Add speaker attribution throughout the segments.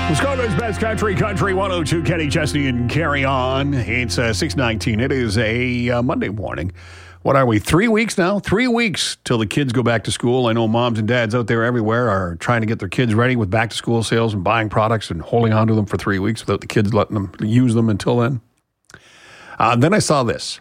Speaker 1: Wisconsin's best country 102, Kenny Chesney and Carry On. It's 6:19. It is a Monday morning. What are we, 3 weeks now? 3 weeks till the kids go back to school. I know moms and dads out there everywhere are trying to get their kids ready with back-to-school sales and buying products and holding on to them for 3 weeks without the kids letting them use them until then. Then I saw this.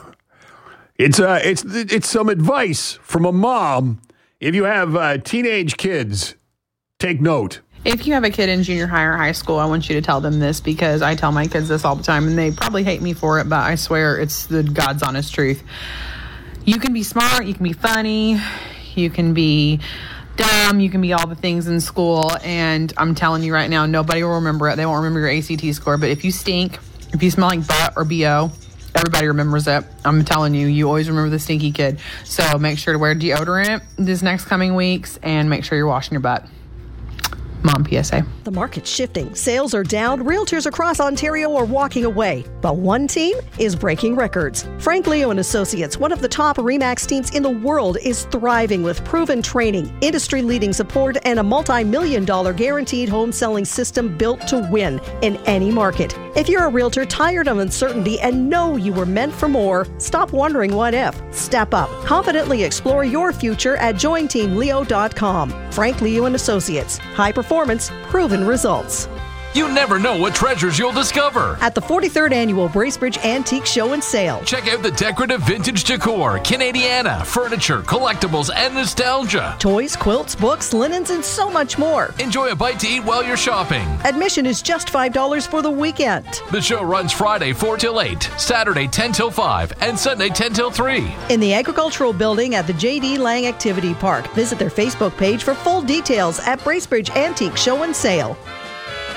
Speaker 1: It's some advice from a mom. If you have teenage kids, take note.
Speaker 2: If you have a kid in junior high or high school, I want you to tell them this, because I tell my kids this all the time and they probably hate me for it, but I swear it's the God's honest truth. You can be smart, you can be funny, you can be dumb, you can be all the things in school, and I'm telling you right now, nobody will remember it. They won't remember your ACT score, but if you stink, if you smell like butt or BO, everybody remembers it. I'm telling you, you always remember the stinky kid. So make sure to wear deodorant this next coming weeks and make sure you're washing your butt. Mom PSA.
Speaker 3: The market's shifting. Sales are down. Realtors across Ontario are walking away. But one team is breaking records. Frank Leo and Associates, one of the top RE/MAX teams in the world, is thriving with proven training, industry-leading support, and a multi-million-dollar guaranteed home selling system built to win in any market. If you're a realtor tired of uncertainty and know you were meant for more, stop wondering what if. Step up. Confidently explore your future at jointeamleo.com. Frank Leo and Associates. High performance, proven results.
Speaker 4: You never know what treasures you'll discover
Speaker 3: at the 43rd Annual Bracebridge Antique Show and Sale.
Speaker 4: Check out the decorative vintage decor, Canadiana, furniture, collectibles, and nostalgia.
Speaker 3: Toys, quilts, books, linens, and so much more.
Speaker 4: Enjoy a bite to eat while you're shopping.
Speaker 3: Admission is just $5 for the weekend.
Speaker 4: The show runs Friday 4 till 8, Saturday 10 till 5, and Sunday 10 till 3.
Speaker 3: In the Agricultural Building at the J.D. Lang Activity Park. Visit their Facebook page for full details at Bracebridge Antique Show and Sale.